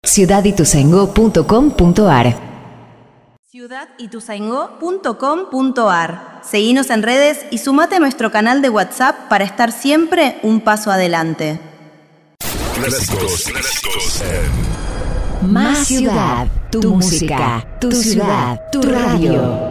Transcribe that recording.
ciudadituzaingó.com.ar. ciudadituzaingó.com.ar. Seguinos en redes y sumate a nuestro canal de WhatsApp para estar siempre un paso adelante. Clásicos. Más ciudad, tu música, tu ciudad, tu radio.